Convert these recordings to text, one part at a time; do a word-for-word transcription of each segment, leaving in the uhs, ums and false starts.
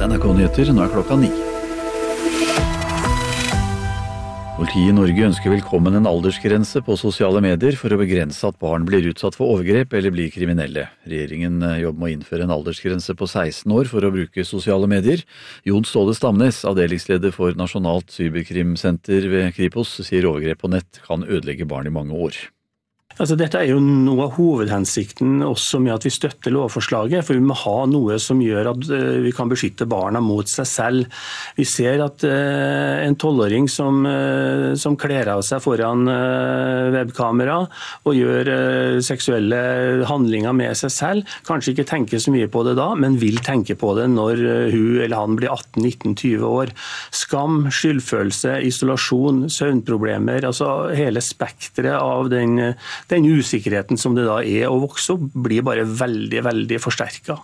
N R K-nyheter, nå er klokka ni. Politiet i Norge ønsker velkommen en aldersgrense på sosiale medier for å begrense at barn blir utsatt for overgrep eller blir kriminelle. Regjeringen jobber med å innføre en aldersgrense på seksten år for å bruke sosiale medier. Jon Ståle Stamnes, avdelingsleder for Nasjonalt cyberkrimsenter ved Kripos, sier overgrep på nett kan ødelegge barn i mange år. Altså, dette er jo noe av hovedhensikten også med at vi støtter lovforslaget, for vi må ha noe som gjør at uh, vi kan beskytte barna mot seg selv. Vi ser at uh, en tolvåring som, uh, som kler av seg foran uh, webkamera og gjør uh, seksuelle handlinger med seg selv, kanskje ikke tenker så mye på det da, men vil tenke på det når uh, hun eller han blir atten, nitten, tjue år. Skam, skyldfølelse, isolasjon, søvnproblemer, altså hele spektret av den Den usikkerheten som det da er å vokse opp, blir bare veldig, veldig forsterket.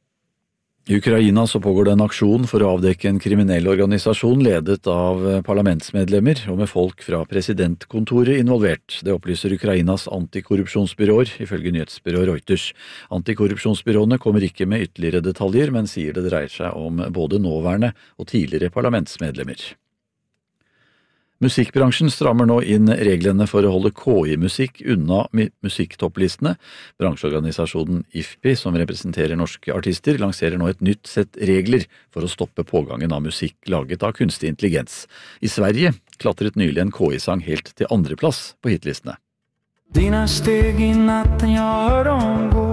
I Ukraina så pågår det en aksjon for å avdekke en kriminell organisasjon ledet av parlamentsmedlemmer og med folk fra presidentkontoret involvert. Det opplyser Ukrainas antikorrupsjonsbyråer, ifølge nyhetsbyrået Reuters. Antikorrupsjonsbyråene kommer ikke med ytterligere detaljer, men sier det dreier seg om både nåværende og tidligere parlamentsmedlemmer. Musikkbransjen strammer nå inn reglene for å holde K I-musikk unna musikktopplistene. Bransjeorganisasjonen I F P I, som representerer norske artister, lanserer nå et nytt sett regler for å stoppe pågangen av musikk laget av kunstig intelligens. I Sverige klatret nylig en K I-sang helt til andreplass på hitlistene. Dina steg I natten jeg hør om gå.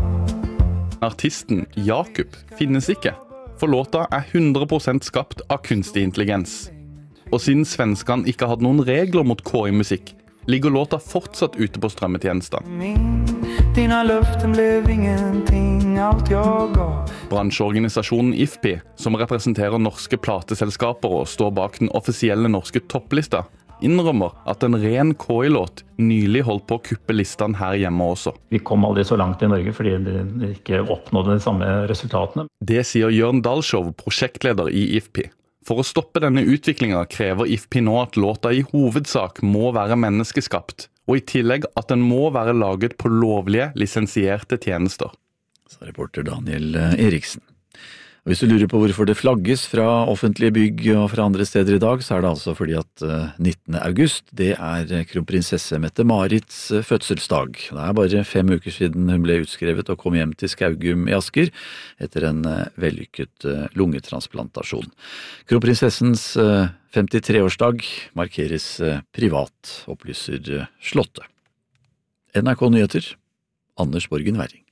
Artisten Jakob finnes ikke, for låta er hundre prosent skapt av kunstig intelligens. Og siden svenskene ikke hadde noen regler mot K I-musikk, ligger låta fortsatt ute på strømmetjenestene. Dina løften ble ingenting, alt jeg ga. Bransjeorganisasjonen I F P I, som representerer norske plateselskaper og står bak den offisielle norske topplista, innrømmer at en ren K I-låt nylig holdt på å kuppe listene her hjemme også. Vi kom aldri så langt I Norge fordi de ikke oppnådde de samme resultatene. Det sier Jørn Dalshow, prosjektleder I I F P I. For å stoppe denne utviklingen krever I F P I nå at låta I hovedsak må være menneskeskapt, og I tillegg at den må være laget på lovlige, lisensierte tjenester. Sa reporter Daniel Eriksen. Og hvis du lurer på hvorfor det flagges fra offentlige bygg og fra andre steder I dag, så er det altså fordi at nittende august, det er kronprinsesse Mette-Marits fødselsdag. Det er bare fem uker siden hun ble utskrevet og kom hjem til Skaugum I Asker etter en vellykket lungetransplantasjon. Kronprinsessens femtitre-årsdag markeres privat, opplyser Slottet. N R K-nyheter, Anders Borgen Werring.